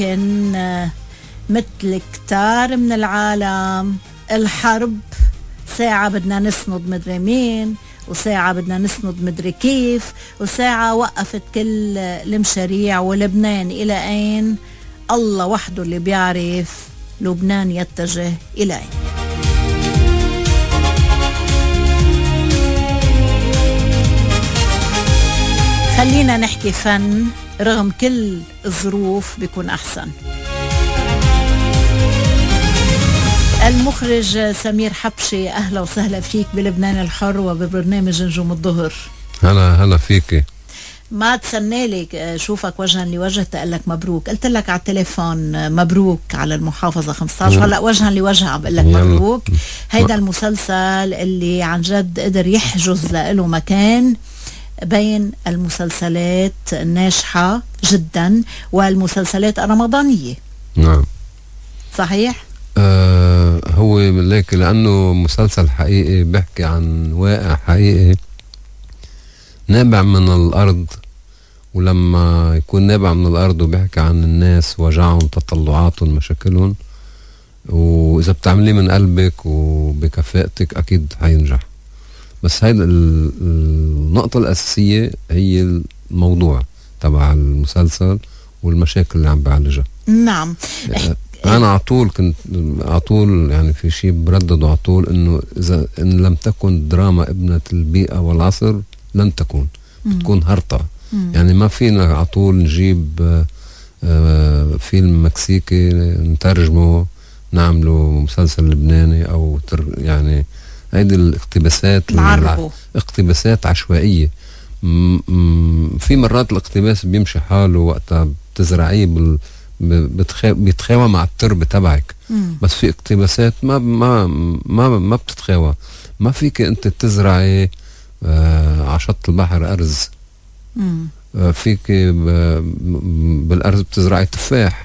لكن مثل كتار من العالم الحرب ساعة بدنا نسند مدري مين، وساعة بدنا نسند مدري كيف، وساعة وقفت كل المشاريع. ولبنان إلى أين؟ الله وحده اللي بيعرف لبنان يتجه إلى أين. خلينا نحكي فن، رغم كل الظروف بيكون أحسن. المخرج سمير حبشي، أهلا وسهلا فيك بلبنان الحر وببرنامج نجوم الظهر. هلا فيك. ما تسنى لك شوفك وجها لوجه تقول لك مبروك، قلت لك على التليفون مبروك على المحافظة 15، هلا وجها لوجه عم بقول لك مبروك. هيدا المسلسل اللي عن جد قدر يحجز له مكان بين المسلسلات الناجحة جدا والمسلسلات الرمضانية. نعم صحيح؟ هو ليك لأنه مسلسل حقيقي بيحكي عن واقع حقيقي نابع من الأرض، ولما يكون نابع من الأرض وبيحكي عن الناس وجعهم تطلعاتهم مشاكلهم، وإذا بتعمليه من قلبك وبكفاءتك أكيد هينجح. بس هيدا النقطة الأساسية هي الموضوع تبع المسلسل والمشاكل اللي عم بعالجها. نعم. أنا كنت عطول يعني في شيء بردد عطول إنه إذا إن لم تكن دراما ابنة البيئة والعصر لن تكون، بتكون هرطة. يعني ما فينا عطول نجيب فيلم مكسيكي نترجمه نعمله مسلسل لبناني أو يعني هيدي الاقتباسات اقتباسات عشوائية. في مرات الاقتباس بيمشي حاله وقتها بتزرعيه بيتخاوى مع التربة تبعك. بس في اقتباسات ما بتتخاوى. ما فيك انت تزرعي عشط البحر أرز. فيك بالأرز بتزرعي تفاح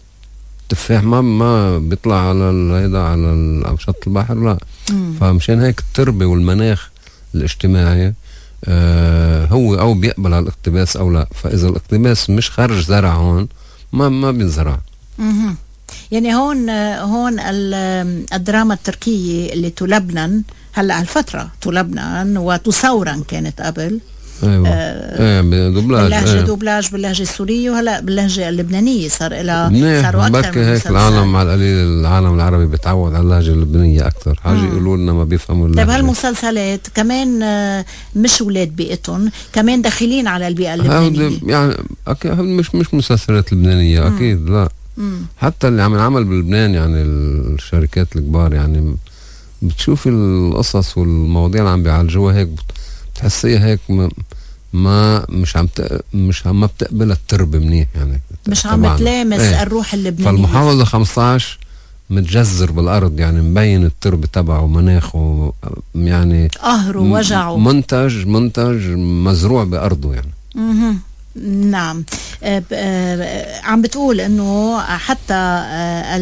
ما بيطلع على شط البحر، لا. فمشان هيك التربة والمناخ الاجتماعي هو او بيقبل على الاقتباس او لا. فاذا الاقتباس مش خارج زرع هون ما بينزرع. يعني هون الدراما التركية اللي تلبنن هلا هالفترة، تلبنن وتصورا كانت قبل. ايوه بدوبلاج، باللهجة دوبلاج باللهجة السورية، وهلا باللهجة اللبنانية صاروا أكثر بركي هيك العالم على القليل، العالم العربي بيتعود على اللهجة اللبنانية أكثر. حاجة يقولوا لنا ما بيفهموا اللهجة. طيب هالمسلسلات كمان مش ولاد بيئتهم، كمان داخلين على البيئة اللبنانية. يعني أكيد مش مسلسلات لبنانية أكيد لا. حتى اللي عم ينعمل بلبنان يعني الشركات الكبار يعني بتشوف القصص والمواضيع اللي عم بيعالجوها هيك بتحسيها هيك مش عم بتقبل التربة منيح، يعني مش عم بتلامس الروح اللبنانية. فالمحافظة 15 متجذر بالأرض، يعني مبين التربة تبعه ومناخه، يعني قهره ووجعه، منتج مزروع بأرضه يعني. نعم. عم بتقول انه حتى